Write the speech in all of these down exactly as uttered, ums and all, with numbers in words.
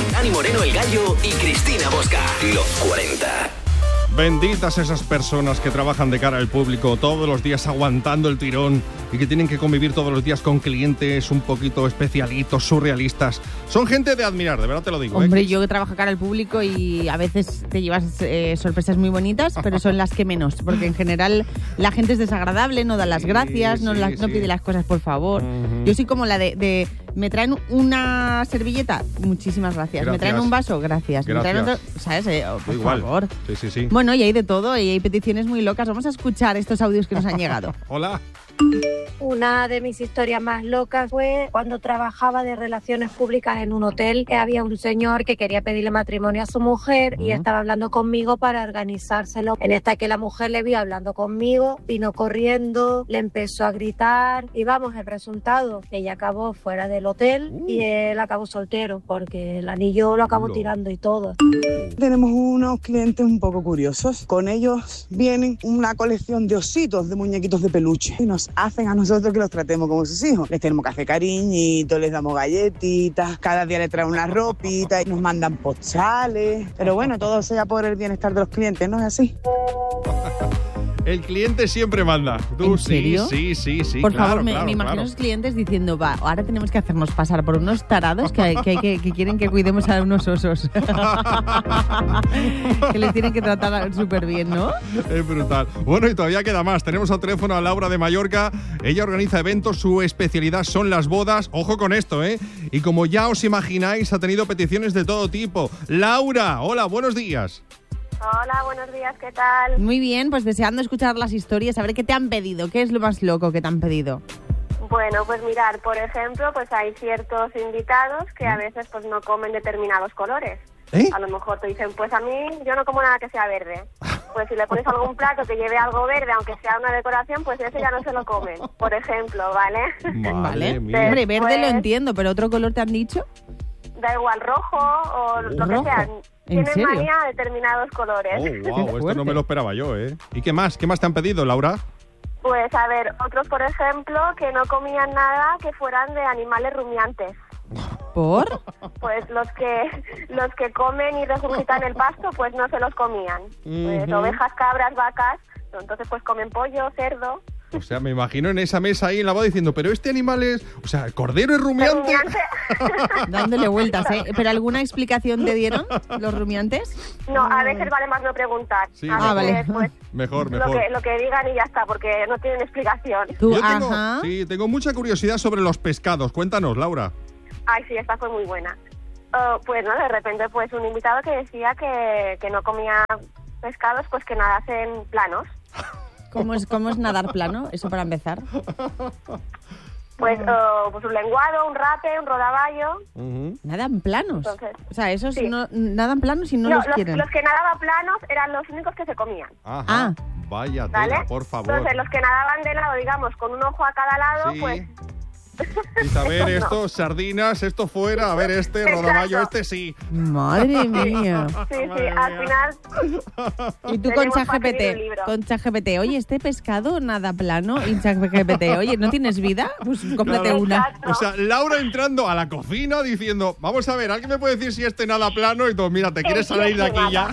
con Dani Moreno el Gallo y Cristina Bosca. Los cuarenta. Benditas esas personas que trabajan de cara al público todos los días aguantando el tirón y que tienen que convivir todos los días con clientes un poquito especialitos, surrealistas. Son gente de admirar, de verdad te lo digo. Hombre, ¿eh? yo que trabajo cara al público y a veces te llevas eh, sorpresas muy bonitas, pero son las que menos, porque en general la gente es desagradable, no da las gracias, sí, no, sí, las, no sí. pide las cosas por favor. Uh-huh. Yo soy como la de, de... ¿Me traen una servilleta? Muchísimas gracias. gracias. ¿Me traen un vaso? Gracias. gracias. ¿Me traen otro? ¿Sabes? Eh, oh, por Igual. favor. Sí, sí, sí. Bueno, y hay de todo, y hay peticiones muy locas. Vamos a escuchar estos audios que nos han llegado. Hola. Una de mis historias más locas fue cuando trabajaba de relaciones públicas en un hotel. Que había un señor que quería pedirle matrimonio a su mujer uh-huh. y estaba hablando conmigo para organizárselo. En esta que la mujer le vio hablando conmigo, vino corriendo, le empezó a gritar y vamos, el resultado, que ella acabó fuera del hotel uh. y él acabó soltero porque el anillo lo acabó no. tirando y todo. Tenemos unos clientes un poco curiosos. Con ellos vienen una colección de ositos, de muñequitos de peluche y nos hacen a nosotros que los tratemos como sus hijos. Les tenemos que hacer cariñitos, les damos galletitas, cada día les traen una ropita y nos mandan postales. Pero bueno, todo sea por el bienestar de los clientes, ¿no es así? El cliente siempre manda. ¿Tú ¿En serio? Sí, sí, sí, sí. Por claro, favor, me, claro, me imagino claro. a los clientes diciendo, va, ahora tenemos que hacernos pasar por unos tarados que, hay, que, hay, que, que quieren que cuidemos a unos osos. Que les tienen que tratar súper bien, ¿no? Es brutal. Bueno, y todavía queda más. Tenemos al teléfono a Laura de Mallorca. Ella organiza eventos, su especialidad son las bodas. Ojo con esto, ¿eh? Y como ya os imagináis, ha tenido peticiones de todo tipo. Laura, hola, buenos días. Hola, buenos días, ¿qué tal? Muy bien, pues deseando escuchar las historias, a ver qué te han pedido, qué es lo más loco que te han pedido. Bueno, pues mirar, por ejemplo, pues hay ciertos invitados que a veces pues no comen determinados colores. ¿Eh? A lo mejor te dicen, pues a mí yo no como nada que sea verde. Pues si le pones algún plato que lleve algo verde, aunque sea una decoración, pues ese ya no se lo comen, por ejemplo, ¿vale? Vale. Hombre, verde pues, lo entiendo, pero ¿otro color te han dicho? Da igual, rojo o lo ¿Rojo? que sea. ¿En Tienen serio? manía a determinados colores. Oh, wow, esto no me lo esperaba yo, ¿eh? ¿Y qué más? ¿Qué más te han pedido, Laura? Pues a ver, otros, por ejemplo, que no comían nada que fueran de animales rumiantes. ¿Por? Pues los que los que comen y regurgitan el pasto, pues no se los comían. Pues Uh-huh. ovejas, cabras, vacas, entonces pues comen pollo, cerdo. O sea, me imagino en esa mesa ahí en la boda diciendo, pero este animal es... O sea, ¿el cordero es rumiante? ¿Rumiante? Dándole vueltas, ¿eh? ¿Pero alguna explicación te dieron los rumiantes? No, a veces vale más no preguntar. Sí, a ah, veces, vale. pues, Mejor, lo mejor. que, lo que digan y ya está, porque no tienen explicación. Tú, Yo tengo, ajá. sí, tengo mucha curiosidad sobre los pescados. Cuéntanos, Laura. Ay, sí, esta fue muy buena. Uh, pues no, de repente pues un invitado que decía que, que no comía pescados, pues que nadasen planos. ¿Cómo es, ¿Cómo es nadar plano? Eso para empezar. Pues, uh, pues un lenguado, un rape, un rodaballo. Uh-huh. ¿Nadan planos? Entonces, O sea, esos sí. no, nadan planos y no, No, los los, quieren. los que nadaban planos eran los únicos que se comían, Ajá. Ah. Vaya ¿vale? tela, por favor. Entonces, los que nadaban de lado, digamos, con un ojo a cada lado, Sí. pues... Y a ver, Esos no. esto, sardinas, esto fuera, a ver este, Exacto. rodaballo, este sí. Madre mía. Sí, sí, al final... Y tú con tenemos para escribir ChatGPT, un libro. con ChatGPT, oye, este pescado nada plano, y ChatGPT, oye, ¿no tienes vida? Pues cómprate Claro. una. Exacto. O sea, Laura entrando a la cocina diciendo, vamos a ver, ¿alguien me puede decir si este nada plano? Y todo, mira, ¿te quieres Sí, salir de sí, aquí ya?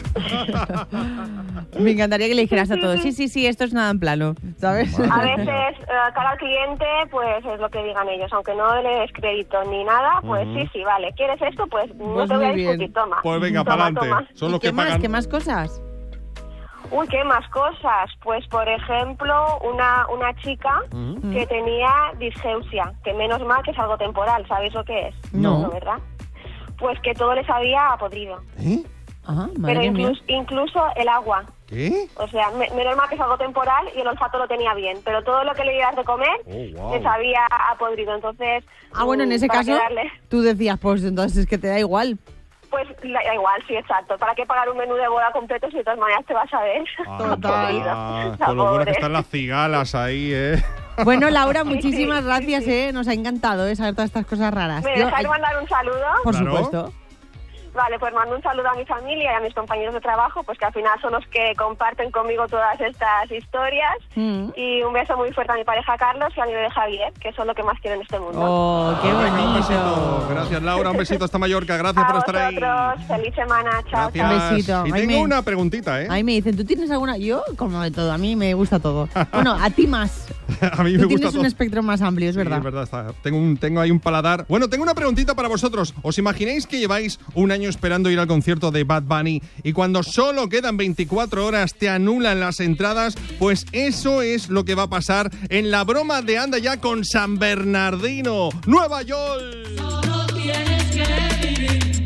Me encantaría que le dijeras a todos, sí, sí, sí, esto es nada en plano, ¿sabes? A veces, eh, cara al cliente, pues es lo que digan ellos. Aunque no le des crédito ni nada, pues Ujú. sí, sí, vale. ¿Quieres esto? Pues, no Pues te voy a muy bien. discutir, toma. Pues venga, Toma, para adelante. toma. Son ¿Y los qué que más? pagan. ¿Qué más cosas? Uy, ¿qué más cosas? Pues, por ejemplo, una, una chica Ujú. que tenía disgeusia, que menos mal que es algo temporal, ¿sabéis lo que es? No. ¿verdad? Pues que todo le sabía a podrido. ¿Eh? Ajá, Pero madre mía. incluso, incluso el agua. ¿Qué? O sea, me- menos mal que es algo temporal y el olfato lo tenía bien. Pero todo lo que le dieras de comer Oh, wow. le sabía a podrido. Entonces, Ah, bueno, en mm, ese para caso, quedarle- tú decías, pues entonces es que te da igual. Pues la- da igual, sí, exacto. ¿Para qué pagar un menú de boda completo si de todas maneras te vas a ver? Total. Ah, La con lo bueno que pobre. están las cigalas ahí, ¿eh? Bueno, Laura, Sí, muchísimas sí, gracias, sí, sí. ¿eh? Nos ha encantado, ¿eh? Saber todas estas cosas raras. ¿Me Yo- dejáis mandar un saludo? Por Claro. supuesto. Vale, pues mando un saludo a mi familia y a mis compañeros de trabajo, pues que al final son los que comparten conmigo todas estas historias. Mm. Y un beso muy fuerte a mi pareja Carlos y a mi bebé Javier, que son lo que más quiero en este mundo. ¡Oh, qué bonito! Un besito. Gracias, Laura. Un besito hasta Mallorca. Gracias a por estar ahí. Feliz semana. Chao. Gracias. Un besito. Y Ahí tengo me... una preguntita, ¿eh? Ahí me dicen, ¿tú tienes alguna? Yo, como de todo. A mí me gusta todo. Bueno, a ti más. A mí me Tú gusta tienes todo. un espectro más amplio, es Sí, verdad. es verdad. Está. Tengo, un, tengo ahí un paladar. Bueno, tengo una preguntita para vosotros. ¿Os imagináis que lleváis un año esperando ir al concierto de Bad Bunny y cuando solo quedan veinticuatro horas te anulan las entradas? Pues eso es lo que va a pasar en la broma de Anda Ya con San Bernardino, Nueva York. Solo tienes que vivir.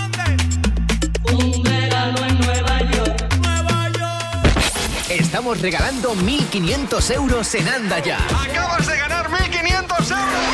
Un verano en Nueva York. Nueva York. Estamos regalando mil quinientos euros en Anda Ya. ¡Acabas de ganar mil quinientos euros!